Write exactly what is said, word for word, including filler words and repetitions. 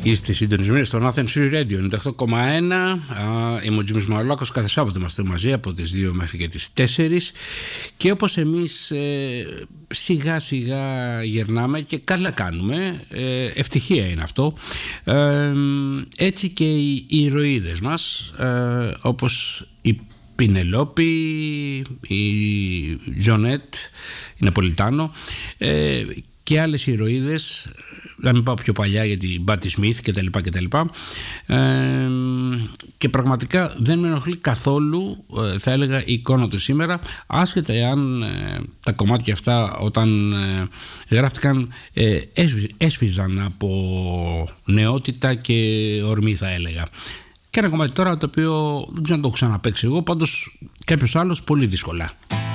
Είστε συντονισμένοι στον Athens Free Radio ενενήντα οκτώ κόμμα ένα. Είμαι ο Τζίμις Μαρολάκος. Κάθε Σάββατο είμαστε μαζί από τις δύο μέχρι και τις τέσσερις. Και όπως εμείς ε, σιγά σιγά γερνάμε και καλά κάνουμε, ε, ευτυχία είναι αυτό, ε, έτσι και οι ηρωίδες μας, ε, όπως η Πινελόπη, η Τζονέτ, η Ναπολιτάνο, ε, και άλλες ηρωίδες, να μην πάω πιο παλιά για την Μπάτι Σμιθ και τα λοιπά και τα λοιπά, ε, και πραγματικά δεν με ενοχλεί καθόλου, ε, θα έλεγα, η εικόνα του σήμερα, άσχετα εάν ε, τα κομμάτια αυτά όταν ε, γράφτηκαν ε, έσφιζαν από νεότητα και ορμή, θα έλεγα. Και ένα κομμάτι τώρα το οποίο δεν ξέρω αν το έχω ξαναπαίξει εγώ, πάντως κάποιος άλλος πολύ δύσκολα.